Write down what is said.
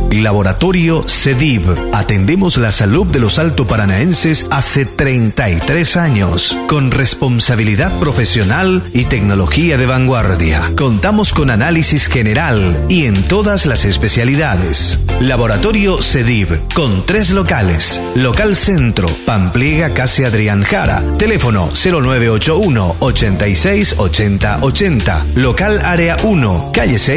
Laboratorio CEDIV. Atendemos la salud de los altoparanaenses hace 33 años, con responsabilidad profesional y tecnología de vanguardia. Contamos con análisis general y en todas las especialidades. Laboratorio CEDIV, con 3 locales. Local Centro, Pampliega, Casi Adrián Jara. Teléfono 0981 86 80 80. Local Área 1, calle 6.